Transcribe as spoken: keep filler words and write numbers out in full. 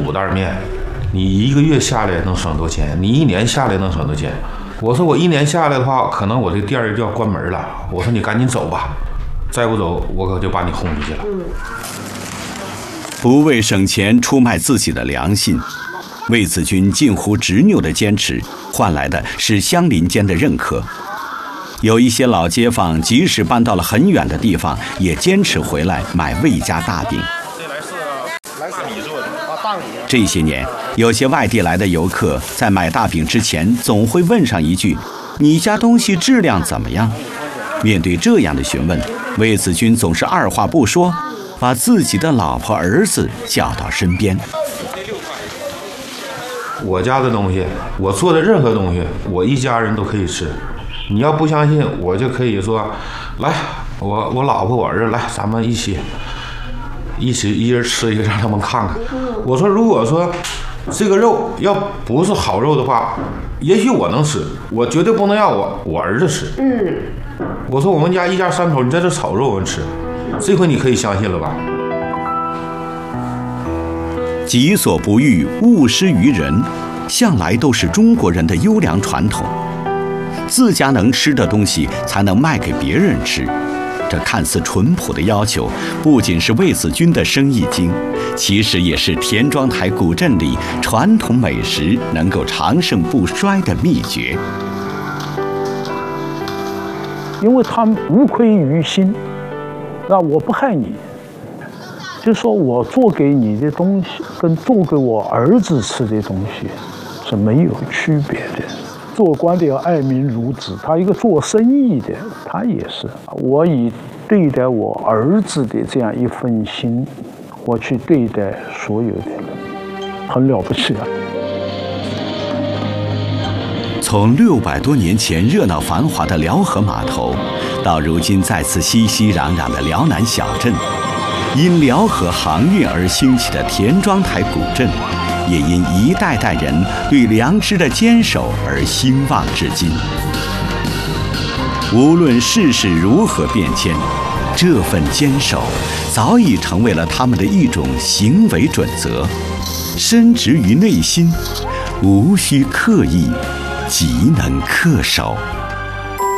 五袋面，你一个月下来能省多少钱？你一年下来能省多少钱？我说我一年下来的话，可能我这店儿就要关门了。我说你赶紧走吧，再不走我可就把你轰出去了。 不为省钱出卖自己的良心，魏子君近乎执拗的坚持，换来的是乡邻间的认可。有一些老街坊即使搬到了很远的地方，也坚持回来买魏家大饼。这些年，有些外地来的游客在买大饼之前，总会问上一句：“你家东西质量怎么样？”面对这样的询问，魏子君总是二话不说，把自己的老婆儿子叫到身边。 我家的东西，我做的任何东西，我一家人都可以吃。你要不相信，我就可以说，来，我我老婆我儿子来，咱们一起。一起一人吃一个，让他们看看。我说，如果说这个肉要不是好肉的话，也许我能吃，我绝对不能让我我儿子吃。嗯，我说我们家一家三口，你在这炒肉我们吃，这回你可以相信了吧？ 己所不欲，勿施于人，向来都是中国人的优良传统。自家能吃的东西，才能卖给别人吃。这看似淳朴的要求，不仅是魏子君的生意经，其实也是田庄台古镇里传统美食能够长盛不衰的秘诀。 因为他无愧于心，那我不害你，就说我做给你的东西跟做给我儿子吃的东西是没有区别的。做官的要爱民如子，他一个做生意的，他也是。我以对待我儿子的这样一份心，我去对待所有的人，很了不起啊！ 从六百多年前热闹繁华的辽河码头，到如今再次熙熙攘攘的辽南小镇，因辽河航运而兴起的田庄台古镇，也因一代代人对良知的坚守而兴旺至今。无论世事如何变迁，这份坚守早已成为了他们的一种行为准则，深植于内心，无需刻意，即能恪守。